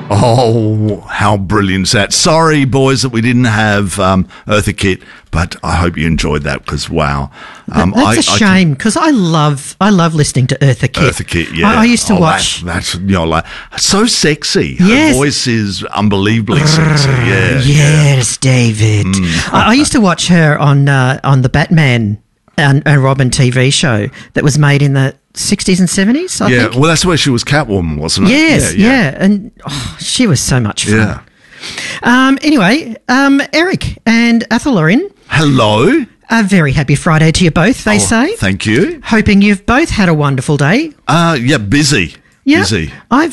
Oh, how brilliant is that? Sorry, boys, that we didn't have Eartha Kitt, but I hope you enjoyed that because, wow. That's a shame because I love listening to Eartha Kitt. Eartha Kitt, yeah. I used to watch. That's like so sexy. Yes. Her voice is unbelievably sexy. Yeah. Yes, David. I used to watch her on the Batman and Robin TV show that was made in the 60s and 70s, I think. Well, that's where she was Catwoman, wasn't it? Yes, yeah. And she was so much fun. Yeah. Anyway, Eric and Athalorin. Hello. A very happy Friday to you both, they say. Thank you. Hoping you've both had a wonderful day. Busy. Yeah, Busy.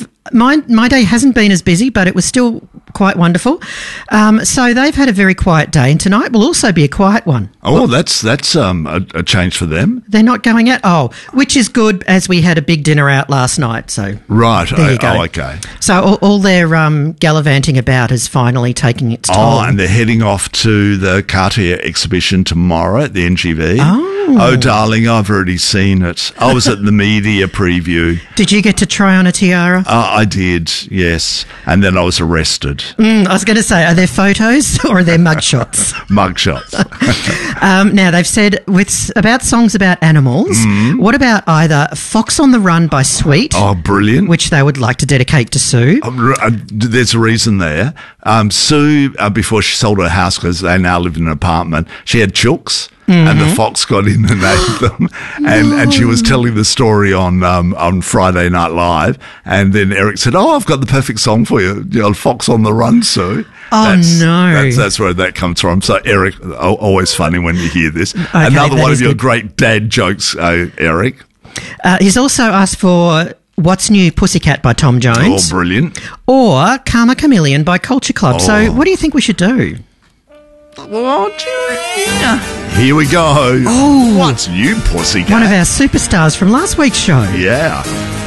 My day hasn't been as busy, but it was still quite wonderful. So they've had a very quiet day, and tonight will also be a quiet one. Oh, well, that's a change for them. They're not going out. Oh, which is good, as we had a big dinner out last night. So right. There you go. Oh, okay. So all their gallivanting about is finally taking its toll. Oh, and they're heading off to the Cartier exhibition tomorrow at the NGV. Oh, darling, I've already seen it. I was at the media preview. Did you get to try on a tiara? I did, yes. And then I was arrested. I was going to say, are there photos or are there mugshots? Mugshots. Now, they've said about songs about animals. What about either Fox on the Run by Sweet? Oh, brilliant. Which they would like to dedicate to Sue. There's a reason there. Sue, before she sold her house, because they now live in an apartment, she had chooks. And the fox got in and ate them, and she was telling the story on Friday Night Live, and then Eric said, "Oh, I've got the perfect song for you, Fox on the Run, Sue." That's where that comes from. So Eric, always funny when you hear this. Okay, another one of your great dad jokes, Eric. He's also asked for What's New Pussycat by Tom Jones. Oh, brilliant! Or Karma Chameleon by Culture Club. So what do you think we should do? Here we go. Oh, What's New Pussycat? One of our superstars from last week's show. Yeah.